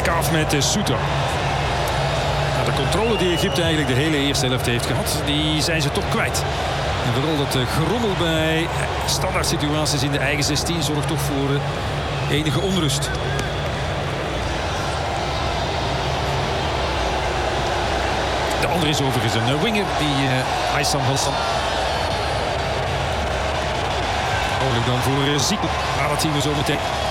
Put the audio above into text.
Kaaf met Soeter. De controle die Egypte eigenlijk de hele eerste helft heeft gehad, die zijn ze toch kwijt. En vooral dat gerommel bij standaard situaties in de eigen 16 zorgt toch voor enige onrust. De andere is overigens een winger, die Aysam Hassan. Mogelijk dan voor Ziek. Maar dat zien we zo meteen.